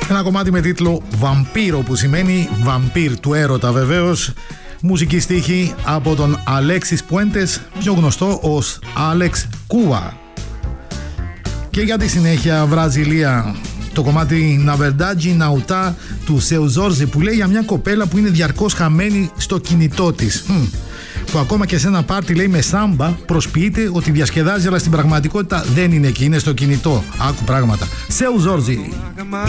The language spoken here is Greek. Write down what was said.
Ένα κομμάτι με τίτλο Βαμπύρο, που σημαίνει βαμπύρ του έρωτα βεβαίως. Μουσική στίχη από τον Αλέξης Πουέντες, πιο γνωστό ως Άλεξ Κούβα. Και για τη συνέχεια Βραζιλία, το κομμάτι Na Verdade Nautá του Seu Jorge, που λέει για μια κοπέλα που είναι διαρκώς χαμένη στο κινητό της, που ακόμα και σε ένα πάρτι, λέει, με σάμπα προσποιείται ότι διασκεδάζει, αλλά στην πραγματικότητα δεν είναι εκεί, είναι στο κινητό. Άκου πράγματα. Seu Jorge.